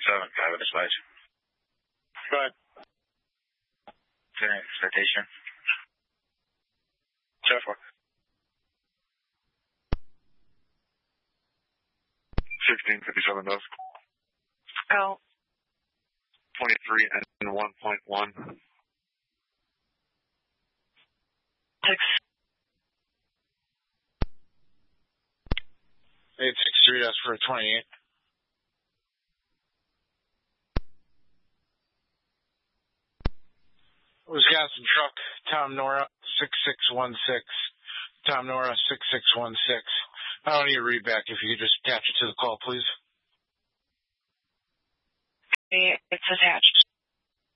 7-5 dispatch. Go ahead. Citation. 10-4. 1657 does. Go. 23 and 1.1. 6. 863, that's for a 28. Wisconsin truck, Tom Nora, 6616. Tom Nora, 6616. I don't need a read back. If you could just attach it to the call, please. It's attached.